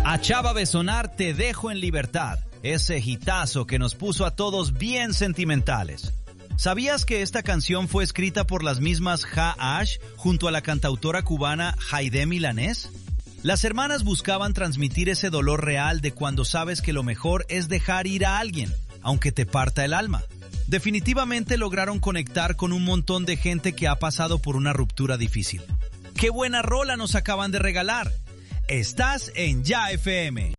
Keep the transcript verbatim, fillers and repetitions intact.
A Chava Besonar, Te dejo en libertad, ese hitazo que nos puso a todos bien sentimentales. ¿Sabías que esta canción fue escrita por las mismas Ja Ash junto a la cantautora cubana Haydé Milanés? Las hermanas buscaban transmitir ese dolor real de cuando sabes que lo mejor es dejar ir a alguien, aunque te parta el alma. Definitivamente lograron conectar con un montón de gente que ha pasado por una ruptura difícil. ¡Qué buena rola nos acaban de regalar! Estás en Ya F M.